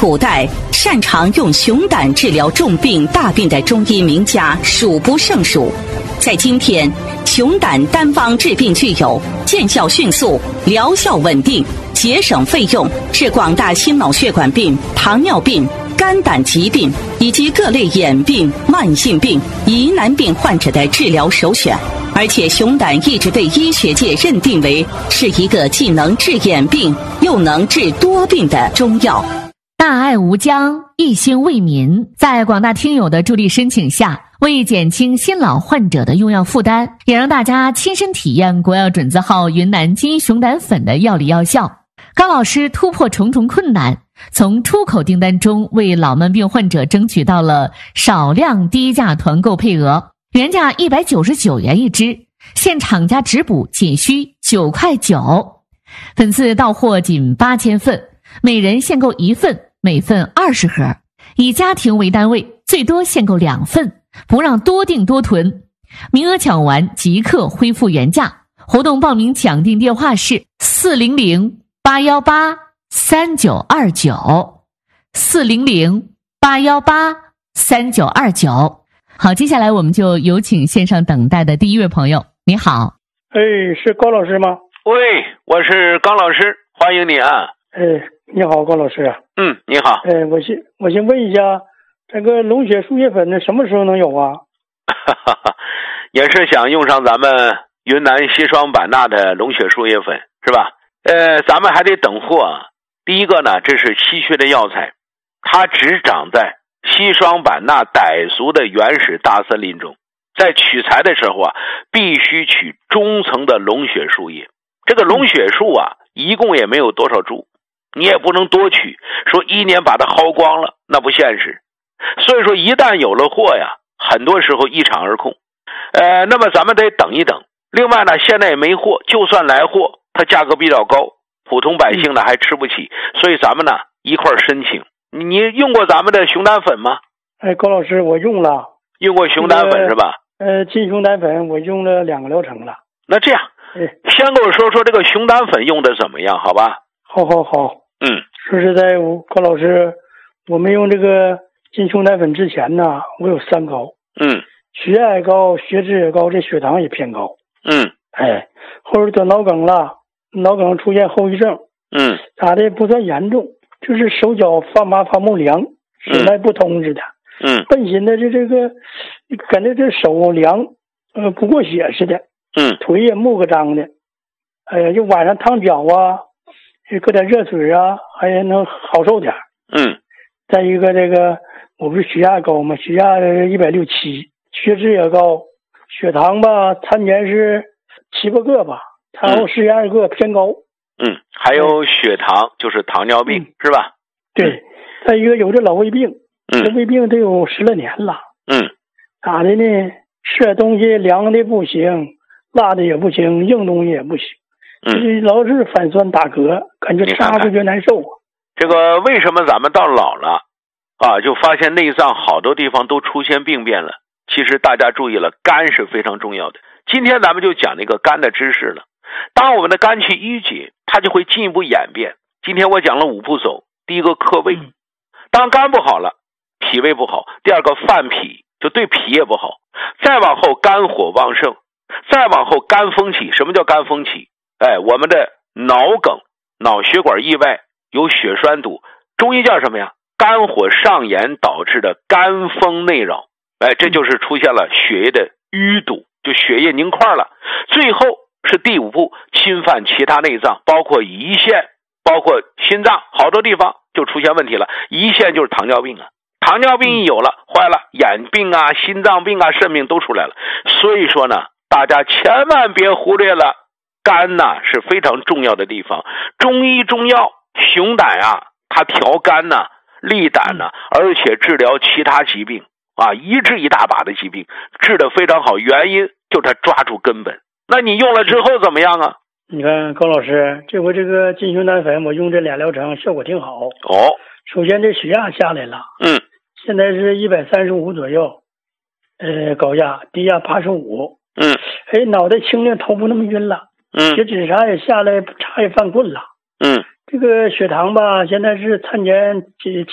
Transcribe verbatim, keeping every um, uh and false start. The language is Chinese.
古代擅长用熊胆治疗重病大病的中医名家数不胜数。在今天，熊胆单方治病具有见效迅速、疗效稳定、节省费用，是广大心脑血管病、糖尿病、肝胆疾病以及各类眼病、慢性病、疑难病患者的治疗首选。而且熊胆一直被医学界认定为是一个既能治眼病又能治多病的中药。 大爱无疆，一心为民，在广大听友的助力申请下，为减轻心脑患者的用药负担，也让大家亲身体验国药准字号云南金熊胆粉的药理药效。高老师突破重重困难，从出口订单中为老慢病患者争取到了少量低价团购配额，原价一百九十九元一支，现厂家直补仅需九块九，粉次到货仅八千份，每人限购一份，每份二十盒，以家庭为单位，最多限购两份，不让多订多囤，名额抢完即刻恢复原价。活动报名抢订电话是四零零八一八三九二九，四零零八一八三九二九。好，接下来我们就有请线上等待的第一位朋友。你好。 哎，是高老师吗？ 喂，我是高老师，欢迎你啊。 哎，你好，高老师。 嗯，你好。 哎，我先我先问一下，这个龙血输液粉呢，什么时候能有啊？ 也是想用上咱们云南硒霜版纳的龙血输液粉，是吧？呃，咱们还得等货啊。第一个呢，这是稀缺的药材，它只长在硒霜版纳傣族的原始大森林中，在取材的时候啊，必须取中层的龙血树叶。这个龙血树啊，一共也没有多少株，你也不能多取，说一年把它薅光了，那不现实。所以说一旦有了货呀，很多时候一场而空。呃，那么咱们得等一等。另外呢，现在也没货，就算来货，它价格比较高，普通百姓呢还吃不起，所以咱们呢一块申请。你用过咱们的熊胆粉吗？ 哎，高老师，我用了。 用过熊胆粉是吧？ 呃，金熊胆粉我用了两个疗程了。 那这样，先跟我说说这个熊胆粉用的怎么样，好吧？ 好好好。 嗯， 说实在，我高老师，我们用这个金熊胆粉之前呢，我有三高。 嗯， 血压也高，血脂也高，这血糖也偏高。 嗯， 哎，后来得脑梗了，脑梗出现后遗症。 嗯， 咋的不算严重，就是手脚发麻发木凉，血脉不通似的。 嗯， 本心的这这个，感觉这手凉，呃，不过血似的。 嗯， 腿也木个张的。哎呀，就晚上烫脚啊，搁点热水啊，还能好受点。 嗯， 再一个这个，我不是血压高吗？血压一百六七，血脂也高，血糖吧，参年是七八个吧，产后十二个，偏高。 嗯，还有血糖，就是糖尿病，嗯、是吧？ 对，再一个有这老胃病， 嗯， 这胃病得有十来年了。 嗯， 咋的呢？吃点东西凉的不行，辣的也不行，硬东西也不行。嗯，老是反酸打嗝，感觉插着就难受啊。 这个为什么咱们到老了啊，就发现内脏好多地方都出现病变了？其实大家注意了，肝是非常重要的。今天咱们就讲那个肝的知识了。当我们的肝气郁结，它就会进一步演变。今天我讲了五步走，第一个克胃，当肝不好了，脾胃不好；第二个犯脾，就对脾也不好；再往后肝火旺盛，再往后肝风起。什么叫肝风起？哎，我们的脑梗、脑血管意外，有血栓堵，中医叫什么呀？肝火上炎导致的肝风内扰。哎，这就是出现了血液的淤堵，就血液凝块了。最后是第五步，侵犯其他内脏，包括胰腺，包括心脏，好多地方就出现问题了。胰腺就是糖尿病啊，糖尿病一有了，坏了，眼病啊、心脏病啊、肾病都出来了。所以说呢，大家千万别忽略了，肝呐是非常重要的地方。中医中药熊胆啊，它调肝呐、利胆呐，而且治疗其他疾病啊，一治一大把的疾病，治得非常好。原因就是它抓住根本。那你用了之后怎么样啊？ 你看高老师，这回这个金熊胆粉我用这俩疗程效果挺好。 哦， 首先这血压下来了， 嗯， 现在是一百三十五左右，呃，高压，低压八十五， 嗯， 哎，脑袋清亮，头不那么晕了， 嗯， 血脂啥也下来，茶也犯困了， 嗯， 这个血糖吧，现在是参见七